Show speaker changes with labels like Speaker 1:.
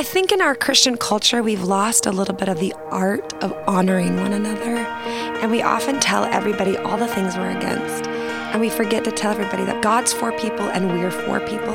Speaker 1: I think in our Christian culture, we've lost a little bit of the art of honoring one another. And we often tell everybody all the things we're against. And we forget to tell everybody that God's for people and we're for people.